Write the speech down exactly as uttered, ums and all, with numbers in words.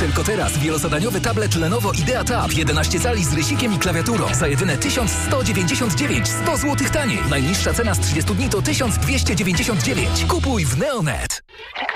tylko teraz wielozadaniowy tablet Lenovo Idea Tab jedenaście cali z rysikiem i klawiaturą za jedyne tysiąc sto dziewięćdziesiąt dziewięć, sto złotych taniej. Najniższa cena z trzydziestu dni to tysiąc dwieście dziewięćdziesiąt dziewięć. Kupuj w Neonet.